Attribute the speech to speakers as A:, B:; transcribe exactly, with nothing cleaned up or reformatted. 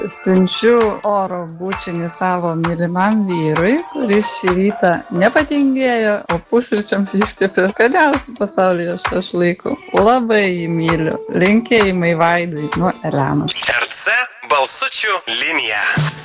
A: Siunčiu oro bučinį savo mylimam vyrui, kuris šį rytą nepatingėjo, o pusryčiams iškepė skaniausių pasaulyje šašlykų. Labai jį myliu. Linkėjimai Vaidai nuo Elenos.
B: R C balsučių linija.